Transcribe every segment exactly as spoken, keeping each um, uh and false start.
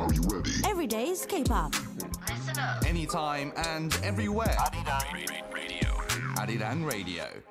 Are you ready? Every day's K-pop. Listen up. Anytime and everywhere. Arirang Radio. Arirang Radio.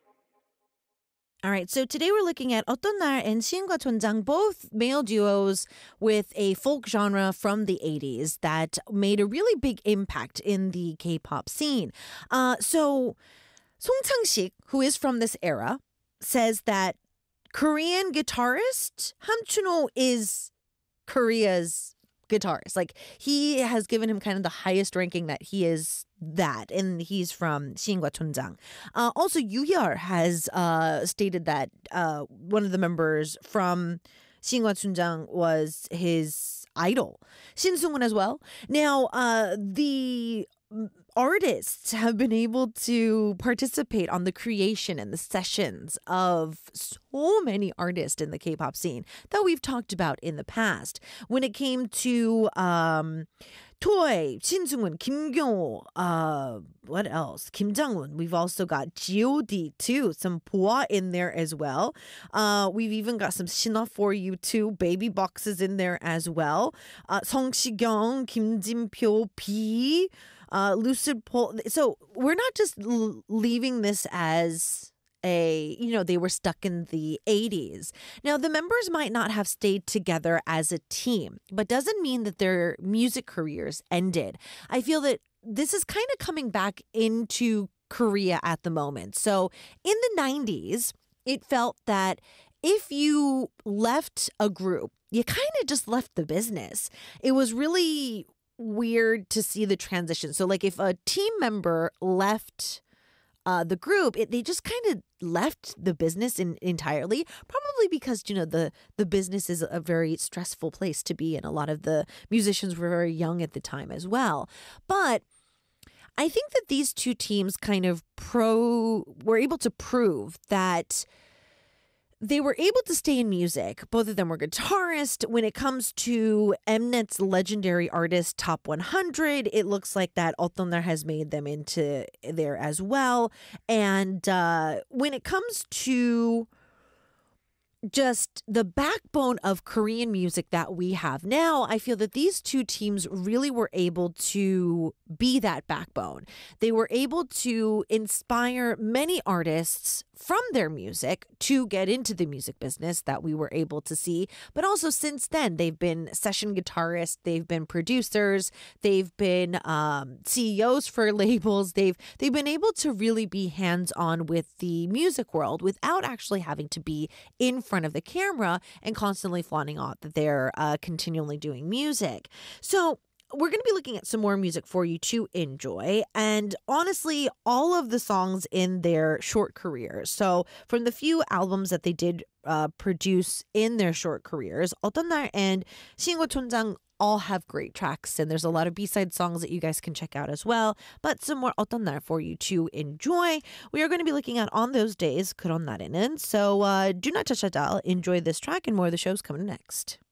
All right, so today we're looking at 어떤 날 and 시인과 촌장, both male duos with a folk genre from the eighties that made a really big impact in the K-pop scene. Uh, so Song Chang-sik, who is from this era, says that Korean guitarist Ham Chun-ho is Korea's guitarist. Like, he has given him kind of the highest ranking that he is that, and he's from 시인과 촌장. Uh, also, Yoo Hyul has uh, stated that uh, one of the members from 시인과 촌장 was his idol. Shin Sung-won as well. Now, uh, the artists have been able to participate on the creation and the sessions of so many artists in the K-pop scene that we've talked about in the past. When it came to um, Toy, Shin Sung-won, Kim Kyung-ho, uh, what else? Kim Jang-won. We've also got G O D too, some Boa in there as well. Uh, we've even got some Shinha for You too, Baby Boxes in there as well. Uh, Song Si-kyung, Kim Jin-pyo, B, uh, Lucid Pol. So we're not just l- leaving this as a, you know, they were stuck in the eighties. Now, the members might not have stayed together as a team, but doesn't mean that their music careers ended. I feel that this is kind of coming back into Korea at the moment. So in the nineties, it felt that if you left a group, you kind of just left the business. It was really weird to see the transition. So like if a team member left uh, the group, it, they just kind of left the business in, entirely, probably because, you know, the, the business is a very stressful place to be. And a lot of the musicians were very young at the time as well. But I think that these two teams kind of pro were able to prove that they were able to stay in music. Both of them were guitarists. When it comes to Mnet's legendary artist Top one hundred, it looks like that 어떤 날 has made them into there as well. And uh, when it comes to just the backbone of Korean music that we have now, I feel that these two teams really were able to be that backbone. They were able to inspire many artists from their music to get into the music business that we were able to see. But also since then, they've been session guitarists, they've been producers, they've been um, C E Os for labels. They've they've been able to really be hands-on with the music world without actually having to be in front of the camera and constantly flaunting out that they're uh, continually doing music. So we're going to be looking at some more music for you to enjoy. And honestly, all of the songs in their short careers. So from the few albums that they did uh, produce in their short careers, 어떤 날 and 시인과 촌장 all have great tracks. And there's a lot of B-side songs that you guys can check out as well. But some more 어떤 날 for you to enjoy. We are going to be looking at On Those Days, 그런 날에는. So uh, do not touch that dial. Enjoy this track and more of the shows coming next.